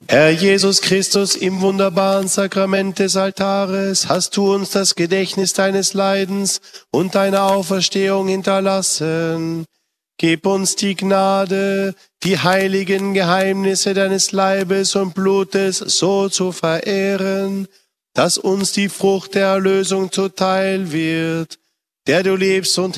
Herr Jesus Christus, im wunderbaren Sakrament des Altares hast du uns das Gedächtnis deines Leidens und deiner Auferstehung hinterlassen. Gib uns die Gnade, die heiligen Geheimnisse deines Leibes und Blutes so zu verehren, dass uns die Frucht der Erlösung zuteil wird, der du lebst und